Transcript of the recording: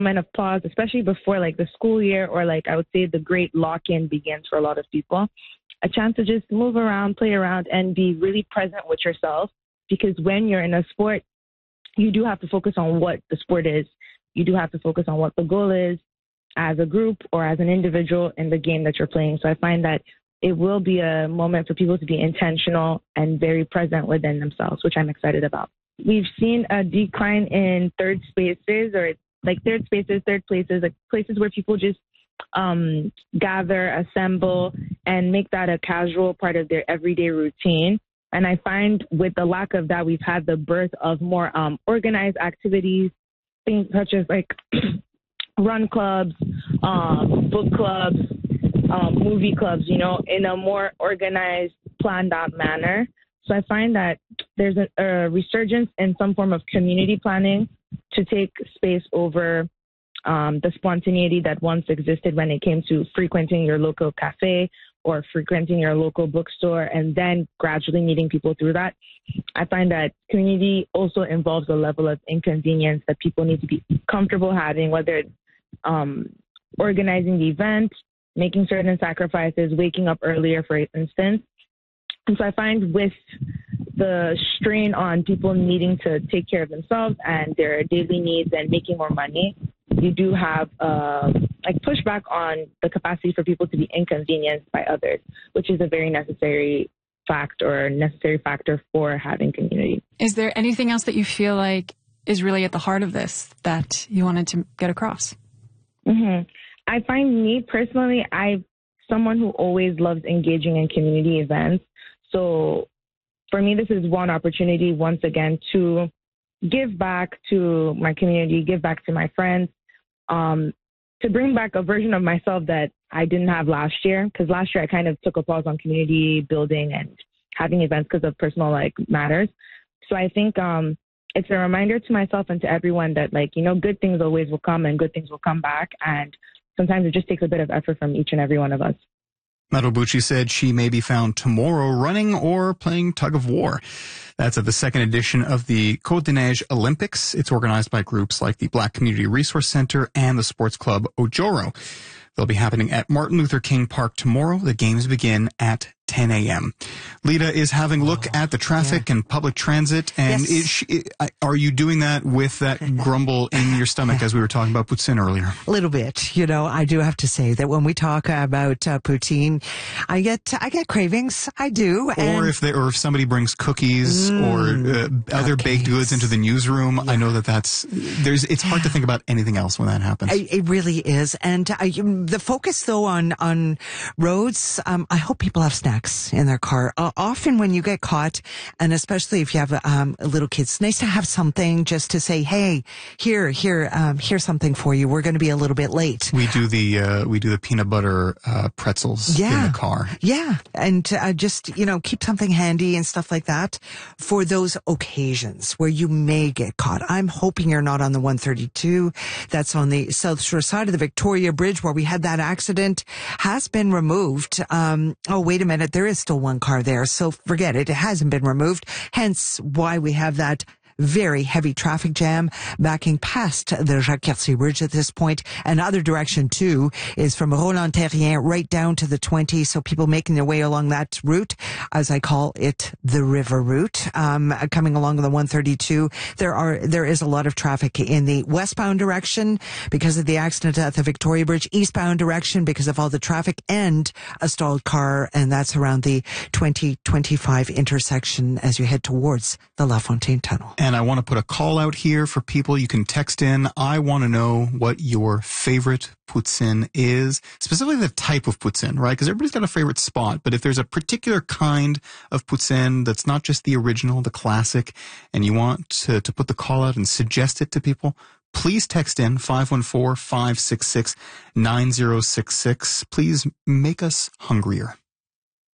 menopause, especially before like the school year or like I would say the great lock-in begins for a lot of people. A chance to just move around, play around, and be really present with yourself. Because when you're in a sport, you do have to focus on what the sport is. You do have to focus on what the goal is as a group or as an individual in the game that you're playing. So I find that it will be a moment for people to be intentional and very present within themselves, which I'm excited about. We've seen a decline in third spaces or like third places, like places where people just gather, assemble, and make that a casual part of their everyday routine. And I find with the lack of that, we've had the birth of more organized activities, things such as like run clubs, book clubs, movie clubs, you know, in a more organized, planned out manner. So I find that there's a resurgence in some form of community planning to take space over the spontaneity that once existed when it came to frequenting your local cafe or frequenting your local bookstore and then gradually meeting people through that. I find that community also involves a level of inconvenience that people need to be comfortable having, whether it's organizing the event, making certain sacrifices, waking up earlier, for instance. And so I find with the strain on people needing to take care of themselves and their daily needs and making more money, you do have like pushback on the capacity for people to be inconvenienced by others, which is a very necessary factor for having community. Is there anything else that you feel like is really at the heart of this that you wanted to get across? Mm-hmm. I find me personally, I'm someone who always loves engaging in community events. So for me, this is one opportunity once again to give back to my community, give back to my friends, to bring back a version of myself that I didn't have last year. Because last year I kind of took a pause on community building and having events because of personal matters. So I think it's a reminder to myself and to everyone that good things always will come and good things will come back. And sometimes it just takes a bit of effort from each and every one of us. Marobuchi said she may be found tomorrow running or playing tug of war. That's at the second edition of the Côte des Neiges Olympics. It's organized by groups like the Black Community Resource Center and the sports club Ojoro. They'll be happening at Martin Luther King Park tomorrow. The games begin at 10 a.m. Lita is having a look at the traffic and public transit. And yes. Are you doing that with that grumble in your stomach as we were talking about poutine earlier? A little bit. I do have to say that when we talk about poutine, I get cravings. I do. Or if somebody brings cookies or other baked goods into the newsroom, I know it's hard to think about anything else when that happens. It really is. And the focus though on roads, I hope people have snacks in their car. Often when you get caught, and especially if you have little kids, it's nice to have something just to say, hey, here's something for you. We're going to be a little bit late. We do the peanut butter pretzels in the car. Yeah. And just, keep something handy and stuff like that for those occasions where you may get caught. I'm hoping you're not on the 132. That's on the South Shore side of the Victoria Bridge where we had that accident. Has been removed. Wait a minute. There is still one car there, so forget it. It hasn't been removed, hence why we have that very heavy traffic jam backing past the Jacques-Cartier Bridge at this point. And other direction too is from Roland-Terrien right down to the 20. So people making their way along that route, as I call it, the river route, coming along the 132. There is a lot of traffic in the westbound direction because of the accident at the Victoria Bridge, eastbound direction because of all the traffic and a stalled car. And that's around the 2025 intersection as you head towards the La Fontaine Tunnel. And I want to put a call out here for people. You can text in. I want to know what your favorite poutine is, specifically the type of poutine, right? Because everybody's got a favorite spot. But if there's a particular kind of poutine that's not just the original, the classic, and you want to put the call out and suggest it to people, please text in 514-566-9066. Please make us hungrier.